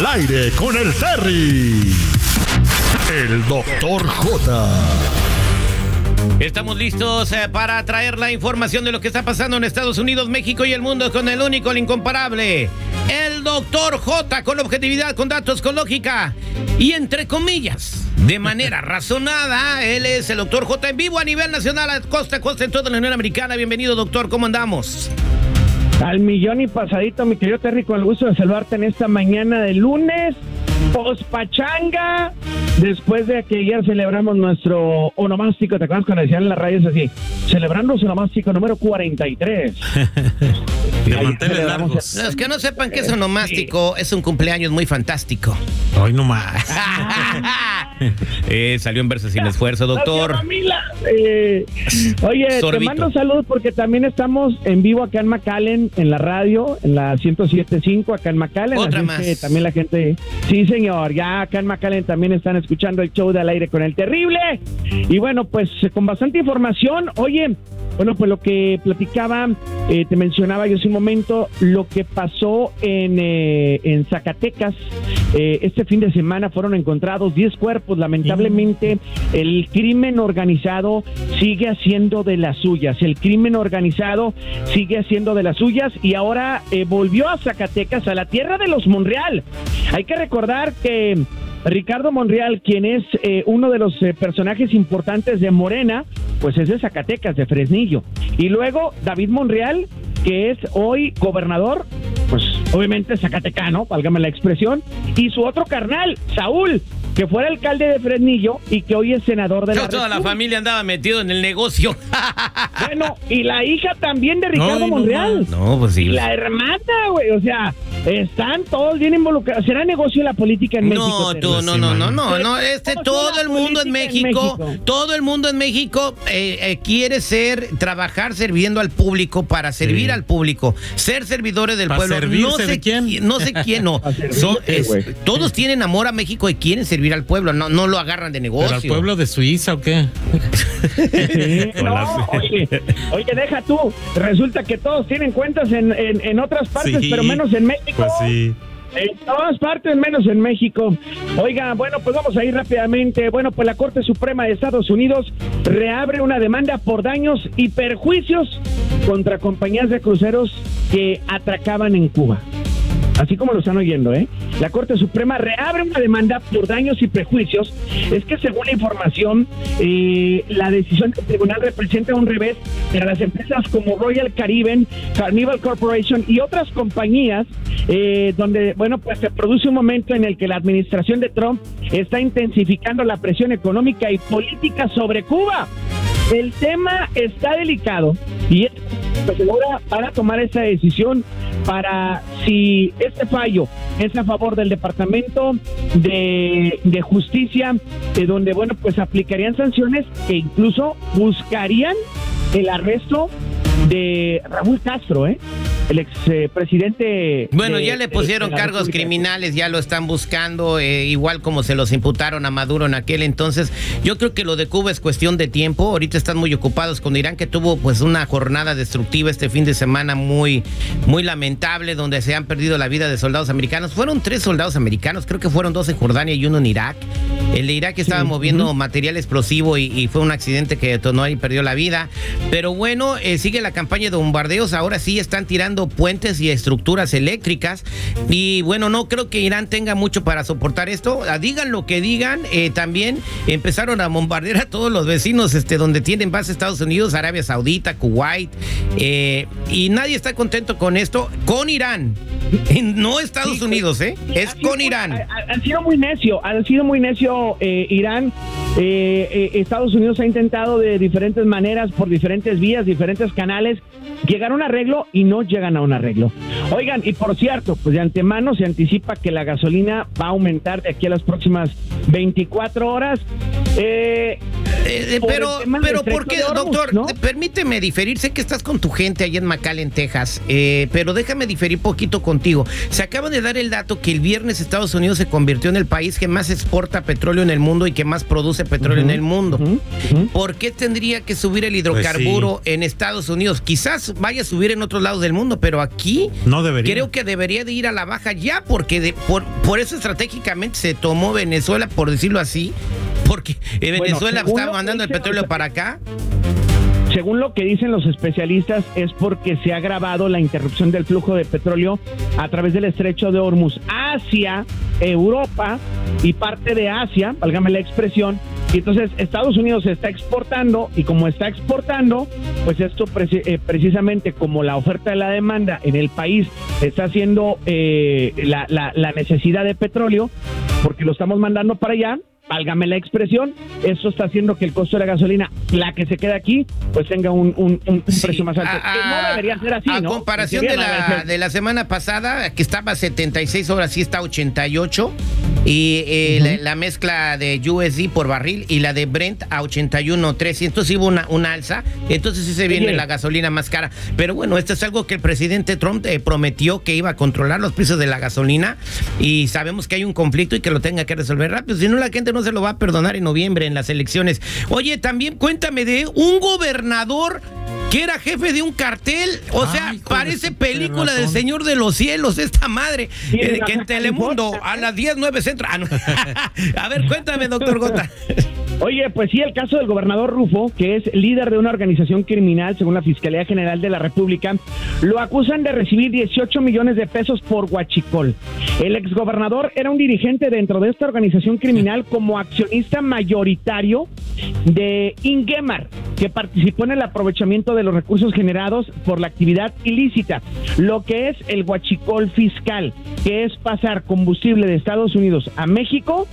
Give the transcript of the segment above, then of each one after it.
Al aire con el Terry. El Dr. J. Estamos listos para traer la información de lo que está pasando en Estados Unidos, México y el mundo con el único, el incomparable, el Dr. J, con objetividad, con datos, con lógica y entre comillas, de manera razonada. Él es el Dr. J en vivo a nivel nacional, a costa a costa en toda la Unión Americana. Bienvenido, doctor, ¿cómo andamos? Al millón y pasadito, mi querido Terry, con el gusto de saludarte en esta mañana de lunes, pospachanga, después de que ayer celebramos nuestro onomástico. ¿Te acuerdas cuando decían en las radios así? Celebrando su onomástico número 43. De manteles largos. Los que no sepan qué es onomástico, es un cumpleaños muy fantástico. Hoy no más. Salió en verso sin esfuerzo, doctor. Oye, Sorbito. te mando saludos porque también estamos en vivo acá en McAllen, en la radio, en la 107.5 acá en McAllen. Otra así más. que también la gente, sí señor, ya acá en McAllen también están escuchando el show de Al Aire con el Terrible. Y bueno, pues con bastante información. Oye, bueno, pues lo que platicaba, te mencionaba yo hace un momento, lo que pasó en Zacatecas. Este fin de semana fueron encontrados 10 cuerpos. Lamentablemente, el crimen organizado sigue haciendo de las suyas. El crimen organizado sigue haciendo de las suyas y ahora volvió a Zacatecas, a la tierra de los Monreal. Hay que recordar que Ricardo Monreal, quien es uno de los personajes importantes de Morena, pues es de Zacatecas, de Fresnillo. Y luego David Monreal, que es hoy gobernador, pues obviamente zacatecano, válgame la expresión, y su otro carnal, Saúl, que fue el alcalde de Fresnillo y que hoy es senador de la Toda la República. familia andaba metido en el negocio. Bueno, y la hija también de Ricardo Monreal. No, pues sí. La hermana, güey, o sea, están todos bien involucrados. ¿Será negocio la política en México? No, Terry? tú, no, todo el mundo en México, todo el mundo en México quiere trabajar sirviendo al público, para servir al público, ser servidores del pueblo. No sé quién. No sé quién, no. Todos tienen amor a México y quieren servir al pueblo, no lo agarran de negocio. ¿Pero al pueblo de Suiza o qué? Sí, no, oye, deja tú. Resulta que todos tienen cuentas en otras partes, Sí, pero menos en México. Pues sí. En todas partes, menos en México. Oiga, bueno, pues vamos a ir rápidamente. Bueno, pues la Corte Suprema de Estados Unidos reabre una demanda por daños y perjuicios contra compañías de cruceros que atracaban en Cuba. Así como lo están oyendo, ¿eh? La Corte Suprema reabre una demanda por daños y prejuicios. Es que según la información, la decisión del tribunal representa un revés para las empresas como Royal Caribbean, Carnival Corporation y otras compañías, donde, bueno, pues se produce un momento en el que la administración de Trump está intensificando la presión económica y política sobre Cuba. El tema está delicado y pues ahora van a tomar esa decisión para si este fallo es a favor del Departamento de Justicia, donde, bueno, pues aplicarían sanciones e incluso buscarían el arresto de Raúl Castro, el expresidente. Bueno, ya le pusieron cargos criminales, ya lo están buscando, igual como se los imputaron a Maduro en aquel entonces. Yo creo que lo de Cuba es cuestión de tiempo. Ahorita están muy ocupados con Irán, que tuvo pues una jornada destructiva este fin de semana muy, muy lamentable, donde se han perdido la vida de soldados americanos. Fueron 3 soldados americanos, creo que fueron 2 en Jordania y 1 en Irak. El de Irak estaba moviendo material explosivo y fue un accidente que detonó y perdió la vida. Pero bueno, sigue la campaña de bombardeos. Ahora sí están tirando puentes y estructuras eléctricas. Y bueno, no creo que Irán tenga mucho para soportar esto. Digan lo que digan, también empezaron a bombardear a todos los vecinos donde tienen base Estados Unidos, Arabia Saudita, Kuwait. Y nadie está contento con esto, con Irán. No Estados Unidos, es con Irán. Han sido muy necio Irán. Estados Unidos ha intentado de diferentes maneras, por diferentes vías, diferentes canales, llegar a un arreglo y no llegan a un arreglo. Oigan, y por cierto, pues de antemano se anticipa que la gasolina va a aumentar de aquí a las próximas 24 horas. Pero ¿por qué, doctor? ¿No? Permíteme diferir. Sé que estás con tu gente allá en McAllen, Texas, pero déjame diferir poquito contigo. Se acaba de dar el dato que el viernes Estados Unidos se convirtió en el país que más exporta petróleo en el mundo y que más produce petróleo en el mundo. ¿Por qué tendría que subir el hidrocarburo en Estados Unidos? Quizás vaya a subir en otros lados del mundo, pero aquí no debería. Creo que debería de ir a la baja ya, porque por eso estratégicamente se tomó Venezuela, por decirlo así, porque Venezuela está mandando el petróleo para acá. Según lo que dicen los especialistas, es porque se ha agravado la interrupción del flujo de petróleo a través del estrecho de Hormuz hacia Europa y parte de Asia, válgame la expresión, y entonces Estados Unidos está exportando, y como está exportando, pues esto precisamente como la oferta de la demanda en el país está haciendo la necesidad de petróleo, porque lo estamos mandando para allá, válgame la expresión, eso está haciendo que el costo de la gasolina, la que se queda aquí, pues tenga un precio más alto. No debería ser así, ¿no? A comparación de la semana pasada, que estaba a 76 horas, sí está a 88, y la mezcla de USD por barril y la de Brent a 81.3, entonces hubo una alza, entonces sí se viene la gasolina más cara. Pero bueno, esto es algo que el presidente Trump prometió que iba a controlar los precios de la gasolina, y sabemos que hay un conflicto y que lo tenga que resolver rápido, si no la gente no se lo va a perdonar en noviembre en las elecciones. Oye, también cuéntame de un gobernador que era jefe de un cartel, o sea, parece película del Señor de los Cielos, esta madre, que en Telemundo a las 10:09 centro. A ver, cuéntame, doctor Gota. Oye, pues sí, el caso del gobernador Rufo, que es líder de una organización criminal, según la Fiscalía General de la República, lo acusan de recibir 18 millones de pesos por huachicol. El exgobernador era un dirigente dentro de esta organización criminal como accionista mayoritario de Ingemar, que participó en el aprovechamiento de los recursos generados por la actividad ilícita, lo que es el huachicol fiscal, que es pasar combustible de Estados Unidos a México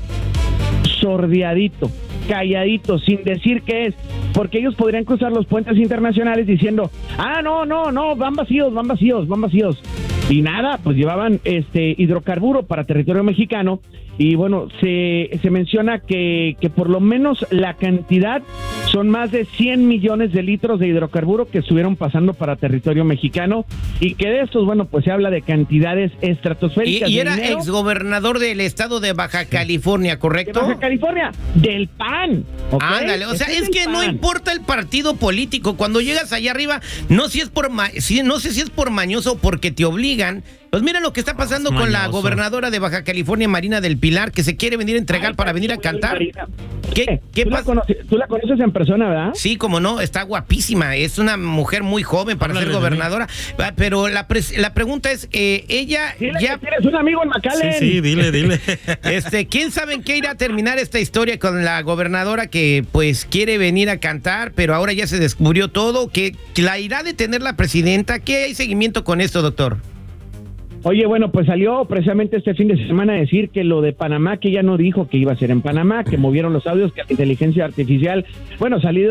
sordeadito, calladito, sin decir qué es, porque ellos podrían cruzar los puentes internacionales diciendo, no, van vacíos, y nada, pues llevaban hidrocarburo para territorio mexicano, y bueno, se menciona que por lo menos la cantidad son más de 100 millones de litros de hidrocarburo que estuvieron pasando para territorio mexicano, y que de estos, bueno, pues se habla de cantidades estratosféricas. Y era exgobernador del estado de Baja California, ¿correcto? De Baja California, del PAN. ¿Okay? Ándale, o sea, es que no importa el partido político, cuando llegas allá arriba, no sé si es por mañoso o porque te obligan. Pues mira lo que está pasando con la gobernadora de Baja California, Marina del Pilar, que se quiere venir a entregar para venir a cantar. ¿Qué pasa? ¿Tú la conoces en persona, verdad? Sí, como no, está guapísima, es una mujer muy joven para ser gobernadora, pero la pregunta es, ella ya... ¿Tienes un amigo en McAllen? Sí, dile. ¿Quién sabe en qué irá a terminar esta historia con la gobernadora que pues quiere venir a cantar, pero ahora ya se descubrió todo, que la irá a detener la presidenta? ¿Qué hay seguimiento con esto, doctor? Oye, bueno, pues salió precisamente este fin de semana a decir que lo de Panamá, que ella no dijo que iba a ser en Panamá, que movieron los audios, que la inteligencia artificial, bueno, salió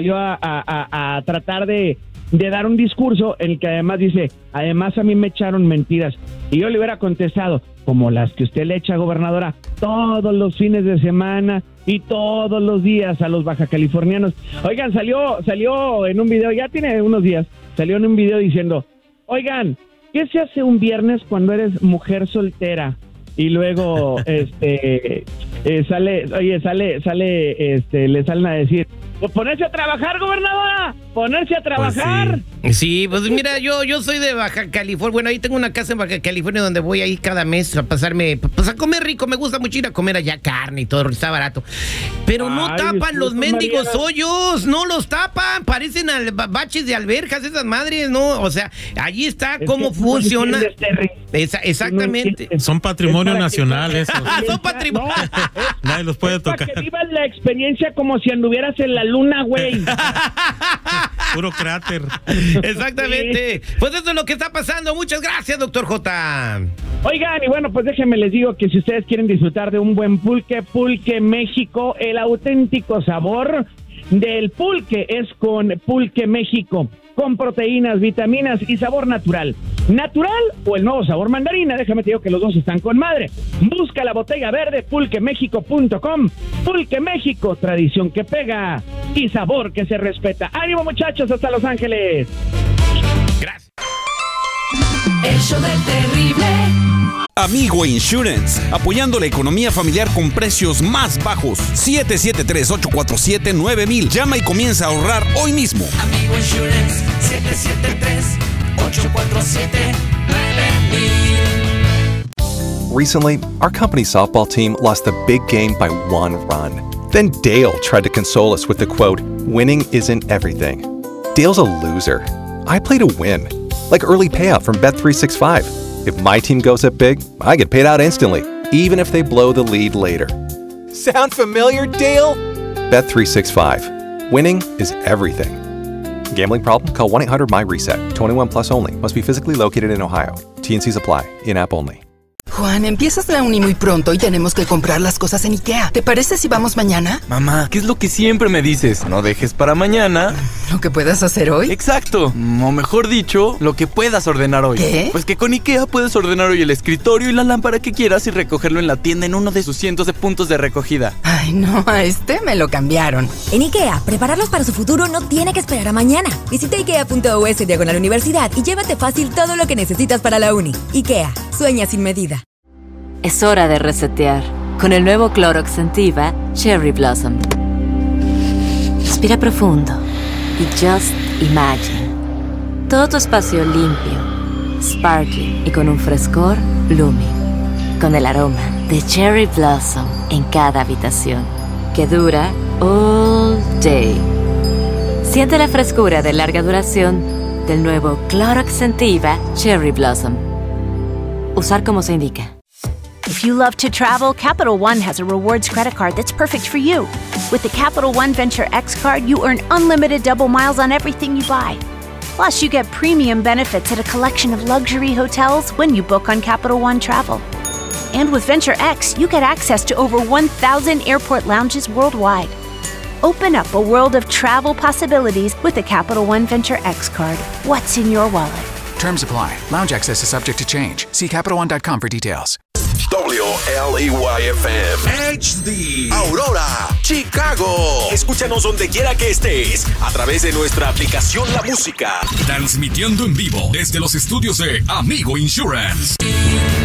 a tratar de dar un discurso en el que además dice, además a mí me echaron mentiras. Y yo le hubiera contestado, como las que usted le echa, gobernadora, todos los fines de semana y todos los días a los bajacalifornianos. Oigan, salió en un video, ya tiene unos días, salió en un video diciendo, oigan, ¿qué se hace un viernes cuando eres mujer soltera? Y luego le salen a decir, pues ponerse a trabajar, gobernadora, ponerse a trabajar. Pues sí, pues mira, yo soy de Baja California. Bueno, ahí tengo una casa en Baja California donde voy ahí cada mes a pasarme, pues a comer rico. Me gusta mucho ir a comer allá carne y todo, está barato. Pero no tapan los mendigos hoyos, no los tapan, parecen baches de alberjas esas madres, ¿no? O sea, allí está cómo funciona. Exactamente. Son patrimonio nacional esos. Son patrimonio. Nadie los puede tocar. Para que vivas la experiencia como si anduvieras en la luna, güey. Puro cráter. Exactamente. Sí. Pues eso es lo que está pasando. Muchas gracias, doctor J. Oigan, y bueno, pues déjenme les digo que si ustedes quieren disfrutar de un buen pulque, Pulque México, el auténtico sabor del pulque es con Pulque México, con proteínas, vitaminas y sabor natural. natural o el nuevo sabor mandarina. Déjame te digo que los dos están con madre. Busca la botella verde, pulquemexico.com. Pulque México, tradición que pega y sabor que se respeta. ¡Ánimo, muchachos! ¡Hasta Los Ángeles! Gracias. El show del terrible. Amigo Insurance, apoyando la economía familiar con precios más bajos. 773-847-9000. Llama y comienza a ahorrar hoy mismo. Amigo Insurance, 773-847-9000. Recently, our company softball team lost the big game by 1 run. Then Dale tried to console us with the quote, "Winning isn't everything." Dale's a loser. I play to win. Like early payout from Bet365. If my team goes up big, I get paid out instantly, even if they blow the lead later. Sound familiar, Dale? Bet365. Winning is everything. Gambling problem? Call 1-800-MY-RESET. 21 plus only. Must be physically located in Ohio. T&Cs apply. In-app only. Juan, empiezas la uni muy pronto y tenemos que comprar las cosas en IKEA. ¿Te parece si vamos mañana? Mamá, ¿qué es lo que siempre me dices? No dejes para mañana ¿Lo que puedas hacer hoy? Exacto, o mejor dicho, lo que puedas ordenar hoy. ¿Qué? Pues que con IKEA puedes ordenar hoy el escritorio y la lámpara que quieras y recogerlo en la tienda en uno de sus cientos de puntos de recogida. Ay, no, a este me lo cambiaron. En IKEA, prepararlos para su futuro no tiene que esperar a mañana. Visita ikea.us/universidad y llévate fácil todo lo que necesitas para la uni. IKEA, sueña sin medida. Es hora de resetear con el nuevo Clorox Scentiva Cherry Blossom. Respira profundo y just imagine. Todo tu espacio limpio, sparkly y con un frescor blooming. Con el aroma de Cherry Blossom en cada habitación, que dura all day. Siente la frescura de larga duración del nuevo Clorox Scentiva Cherry Blossom. Usar como se indica. If you love to travel, Capital One has a rewards credit card that's perfect for you. With the Capital One Venture X card, you earn unlimited double miles on everything you buy. Plus, you get premium benefits at a collection of luxury hotels when you book on Capital One Travel. And with Venture X, you get access to over 1,000 airport lounges worldwide. Open up a world of travel possibilities with the Capital One Venture X card. What's in your wallet? Terms apply. Lounge access is subject to change. See CapitalOne.com for details. WLEY-FM HD Aurora, Chicago. Escúchanos donde quiera que estés a través de nuestra aplicación La Música. Transmitiendo en vivo desde los estudios de Amigo Insurance.